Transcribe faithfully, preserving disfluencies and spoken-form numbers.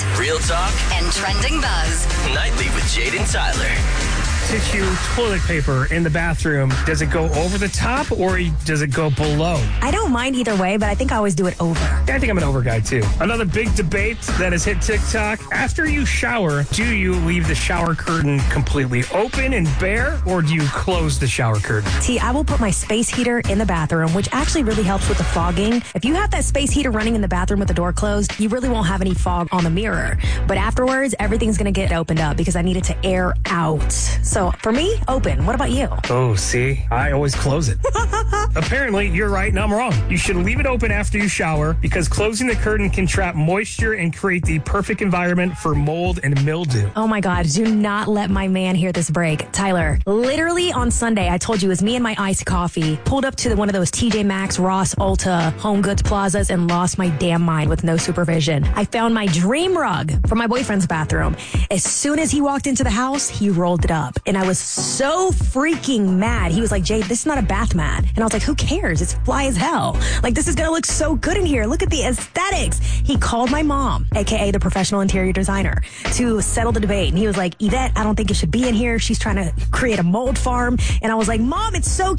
Real talk and trending buzz. nightly with Jade and Tyler. Tissue toilet paper in the bathroom, does it go over the top or does it go below? I don't mind either way, but I think I always do it over. I think I'm an over guy too. Another big debate that has hit TikTok. After you shower, do you leave the shower curtain completely open and bare, or do you close the shower curtain? T, I will put my space heater in the bathroom, which actually really helps with the fogging. If you have that space heater running in the bathroom with the door closed, you really won't have any fog on the mirror. But afterwards, everything's going to get opened up because I need it to air out. So for me, open. What about you? Oh, see, I always close it. Apparently, you're right and I'm wrong. You should leave it open after you shower because closing the curtain can trap moisture and create the perfect environment for mold and mildew. Oh my God, do not let my man hear this break. Tyler, literally on Sunday, I told you it was me and my iced coffee, pulled up to the, one of those T J Maxx, Ross, Ulta, Home Goods plazas and lost my damn mind with no supervision. I found my dream rug from my boyfriend's bathroom. As soon as he walked into the house, he rolled it up. And I was so freaking mad. He was like, Jade, this is not a bath mat. And I was like, who cares? It's fly as hell. Like, this is going to look so good in here. Look at the aesthetics. He called my mom, A K A the professional interior designer, to settle the debate. And he was like, Yvette, I don't think it should be in here. She's trying to create a mold farm. And I was like, Mom, it's so